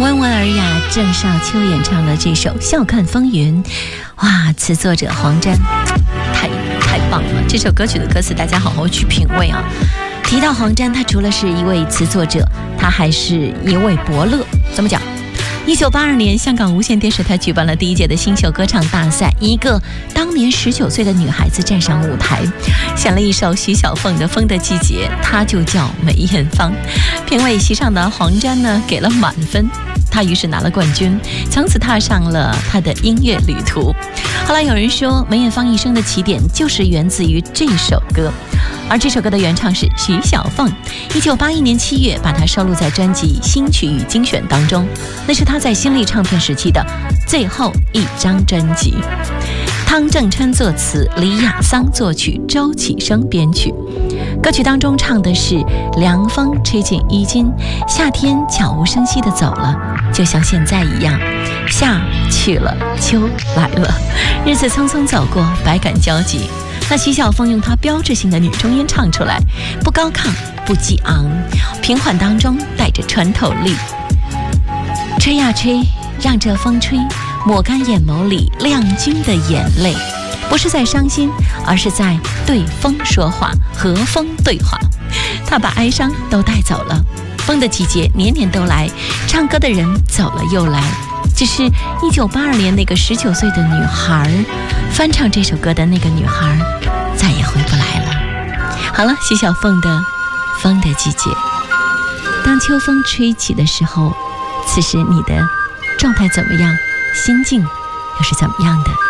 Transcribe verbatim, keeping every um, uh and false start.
温文尔雅，郑少秋演唱了这首《笑看风云》，哇，词作者黄沾，太太棒了！这首歌曲的歌词大家好好去品味啊。提到黄沾，他除了是一位词作者，他还是一位伯乐。怎么讲？一九八二年，香港无线电视台举办了第一届的新秀歌唱大赛，一个当年十九岁的女孩子站上舞台，选了一首徐小凤的《风的季节》，她就叫梅艳芳。评委席上的黄沾呢，给了满分，她于是拿了冠军，从此踏上了她的音乐旅途。后来有人说，梅艳芳一生的起点就是源自于这首歌。而这首歌的原唱是徐小凤，一九八一年七月把它收录在专辑《新曲与精选》当中，那是她在新力唱片时期的最后一张专辑。汤正琛作词，李雅桑作曲，周启生编曲。歌曲当中唱的是凉风吹进衣襟，夏天悄无声息地走了，就像现在一样，夏去了，秋来了，日子匆匆走过，百感交集。那徐小凤用她标志性的女中音唱出来，不高亢，不激昂，平缓当中带着穿透力。吹呀吹，让这风吹，抹干眼眸里亮君的眼泪，不是在伤心，而是在对风说话，和风对话。他把哀伤都带走了。风的季节年年都来，唱歌的人走了又来，只是一九八二年那个十九岁的女孩，翻唱这首歌的那个女孩再也回不来了。好了，徐小凤的《风的季节》。当秋风吹起的时候，此时你的状态怎么样？心境又是怎么样的？